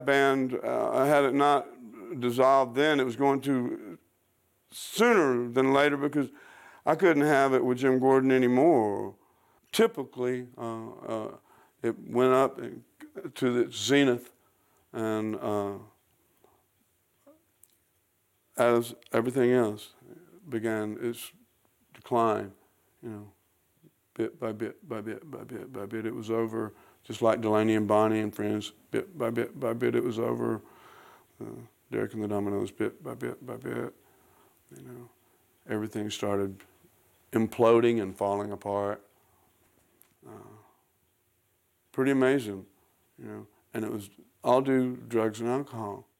band, had it not dissolved then, it was going to sooner than later because I couldn't have it with Jim Gordon anymore. Typically, it went up to the zenith, and as everything else began its decline, bit by bit by bit by bit by bit, it was over. Just like Delaney and Bonnie and Friends, bit by bit, it was over. Derek and the Dominoes, bit by bit by bit. Everything started imploding and falling apart. Pretty amazing, and it was all due to drugs and alcohol.